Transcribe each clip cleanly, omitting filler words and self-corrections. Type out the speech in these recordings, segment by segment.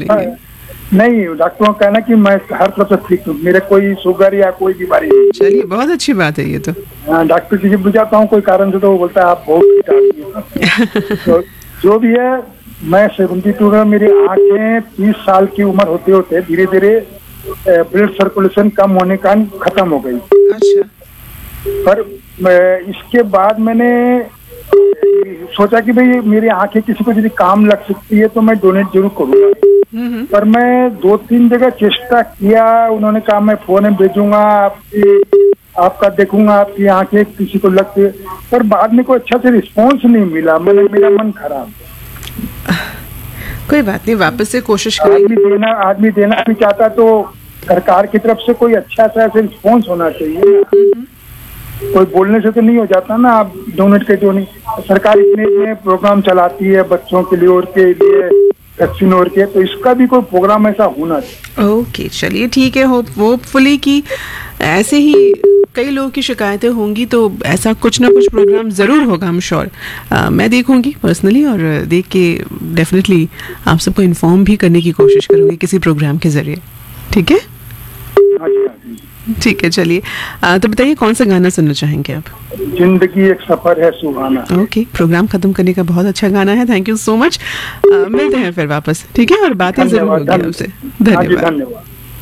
लेंगे। नहीं, डॉक्टरों का कहना कि मैं हर तरफ से ठीक हूँ, मेरे कोई शुगर या कोई बीमारी नहीं। चलिए बहुत अच्छी बात है ये तो। हाँ, डॉक्टर से जब बुझाता हूँ कोई कारण से तो वो बोलता है आप बहुत fit आदमी हो। तो जो भी है, मैं 72 का, मेरी आंखें 30 साल की उम्र होते होते धीरे धीरे ब्लड सर्कुलेशन कम होने का खत्म हो गई। अच्छा। पर इसके बाद मैंने सोचा कि भाई मेरी आंखें किसी को यदि काम लग सकती है तो मैं डोनेट जरूर करूंगा। पर मैं 2-3 जगह चेष्टा किया, उन्होंने कहा मैं फोन में भेजूंगा, आपका देखूंगा, आपकी आंखें किसी को लगती है, पर बाद में कोई अच्छा से रिस्पॉन्स नहीं मिला। मेरा मन खराब। कोई बात नहीं, वापस से कोशिश करेंगे। आदमी देना भी चाहता तो सरकार की तरफ से कोई अच्छा सा ऐसे रिस्पॉन्स होना चाहिए। कोई बोलने से तो नहीं हो जाता ना, आप डोनेट के जो नहीं। सरकार इतने प्रोग्राम चलाती है बच्चों के लिए और के लिए वैक्सीन और के, तो इसका भी कोई प्रोग्राम ऐसा होना चाहिए। ओके, चलिए ठीक है। होपफुली कि ऐसे ही कई लोगों की शिकायतें होंगी तो ऐसा कुछ ना कुछ प्रोग्राम ज़रूर होगा, हम श्योर। मैं देखूंगी पर्सनली और देख के डेफिनेटली आप सबको इन्फॉर्म भी करने की कोशिश करूंगी किसी प्रोग्राम के ज़रिए। ठीक है? ठीक है, चलिए। तो बताइए कौन सा गाना सुनना चाहेंगे आप? जिंदगी एक सफर है सुहाना। ओके, प्रोग्राम खत्म करने का बहुत अच्छा गाना है। Thank you so much. मिलते हैं फिर वापस, ठीक है? और बातें जरूर होगी आपसे। धन्यवाद।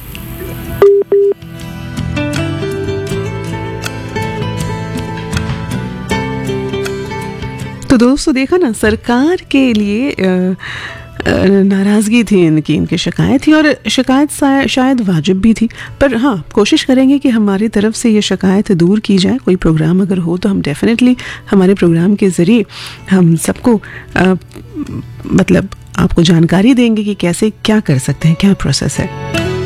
तो दोस्तों देखा ना, सरकार के लिए नाराज़गी थी इनकी शिकायत थी, और शिकायत शायद वाजिब भी थी। पर हाँ, कोशिश करेंगे कि हमारी तरफ से ये शिकायत दूर की जाए। कोई प्रोग्राम अगर हो तो हम डेफिनेटली हमारे प्रोग्राम के ज़रिए हम सबको मतलब आपको जानकारी देंगे कि कैसे क्या कर सकते हैं, क्या प्रोसेस है।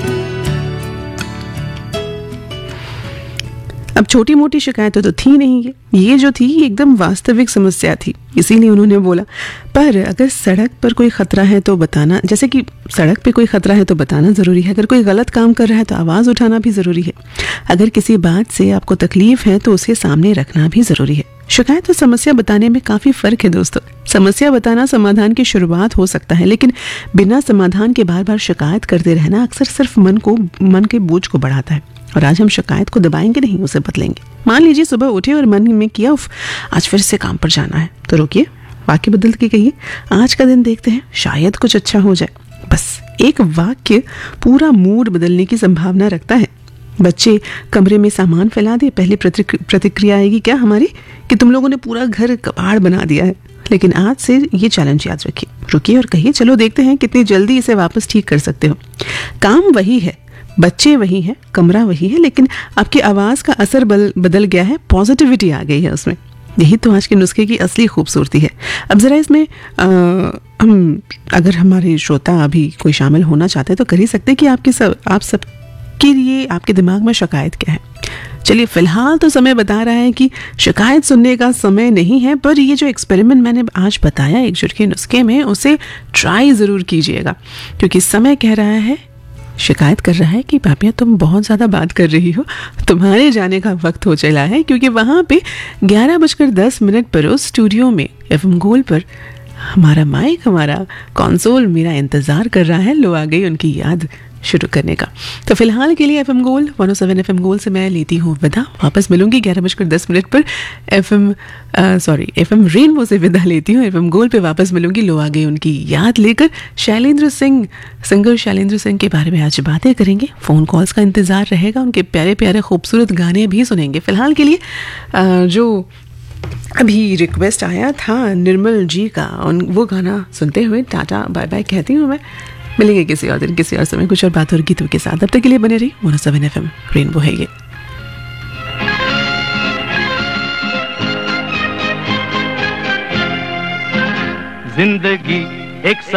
अब छोटी मोटी शिकायतें तो थी नहीं, ये जो थी ये एकदम वास्तविक समस्या थी, इसीलिए उन्होंने बोला। पर अगर सड़क पर कोई खतरा है तो बताना, जैसे कि सड़क पे कोई खतरा है तो बताना ज़रूरी है। अगर कोई गलत काम कर रहा है तो आवाज़ उठाना भी ज़रूरी है। अगर किसी बात से आपको तकलीफ है तो उसे सामने रखना भी ज़रूरी है। शिकायत और समस्या बताने में काफ़ी फ़र्क है दोस्तों। समस्या बताना समाधान की शुरुआत हो सकता है, लेकिन बिना समाधान के बार बार शिकायत करते रहना अक्सर सिर्फ मन के बोझ को बढ़ाता है। और आज हम शिकायत को दबाएंगे नहीं, उसे बदलेंगे। मान लीजिए सुबह उठे और मन में किया आज फिर से काम पर जाना है, तो रुकिए, वाक्य बदल के कहिए आज का दिन देखते हैं, शायद कुछ अच्छा हो जाए। बस एक वाक्य पूरा मूड बदलने की संभावना रखता है। बच्चे कमरे में सामान फैला दे, पहले प्रतिक्रिया आएगी क्या हमारी कि तुम लोगों ने पूरा घर कबाड़ बना दिया है। लेकिन आज से ये चैलेंज याद रखिए, रुकिए और कहिए चलो देखते हैं कितनी जल्दी इसे वापस ठीक कर सकते हो। काम वही है, बच्चे वही हैं, कमरा वही है, लेकिन आपकी आवाज़ का असर बदल गया है, पॉजिटिविटी आ गई है उसमें। यही तो आज के नुस्खे की असली खूबसूरती है। अब ज़रा इसमें हम अगर हमारे श्रोता अभी कोई शामिल होना चाहते हैं तो कर ही सकते हैं कि आप सब के लिए आपके दिमाग में शिकायत क्या है। चलिए, फिलहाल तो समय बता रहा है कि शिकायत सुनने का समय नहीं है, पर ये जो एक्सपेरिमेंट मैंने आज बताया एकजुट के नुस्खे में, उसे ट्राई ज़रूर कीजिएगा, क्योंकि समय कह रहा है, शिकायत कर रहा है कि पापिया तुम बहुत ज़्यादा बात कर रही हो, तुम्हारे जाने का वक्त हो चला है। क्योंकि वहाँ पे 11:10 पर उस स्टूडियो में FM गोल्ड पर हमारा माइक, हमारा कंसोल मेरा इंतज़ार कर रहा है। लो आ गई उनकी याद शुरू करने का। तो फिलहाल के लिए FM गोल्ड 107 FM गोल्ड से मैं लेती हूँ विदा। वापस मिलूंगी 11:10 पर FM रेनबो से विदा लेती हूँ। FM गोल्ड पे वापस मिलूंगी, लो आ गई उनकी याद लेकर। सिंगर शैलेंद्र सिंह के बारे में आज बातें करेंगे, फ़ोन कॉल्स का इंतज़ार रहेगा, उनके प्यारे प्यारे खूबसूरत गाने भी सुनेंगे। फिलहाल के लिए जो अभी रिक्वेस्ट आया था निर्मल जी का, वो गाना सुनते हुए टाटा बाय बाय कहती हूँ मैं। मिलेंगे किसी और दिन, किसी और समय, कुछ और बात और गीतों के साथ। अब तक के लिए बने रही 107 FM रेनबो है ये। जिंदगी एक